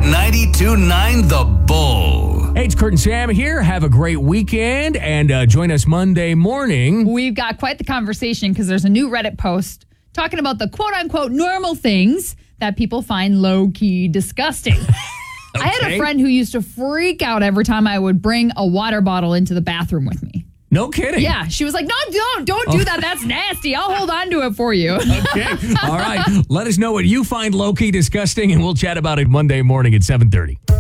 92.9 The Bull. Hey, it's Kurt and Sam here. Have a great weekend and join us Monday morning. We've got quite the conversation because there's a new Reddit post talking about the quote-unquote normal things that people find low-key disgusting. I had a friend who used to freak out every time I would bring a water bottle into the bathroom with me. No kidding. Yeah, she was like, no, don't do that. That's nasty. I'll hold on to it for you. Okay. All right. Let us know what you find low-key disgusting, and we'll chat about it Monday morning at 7:30.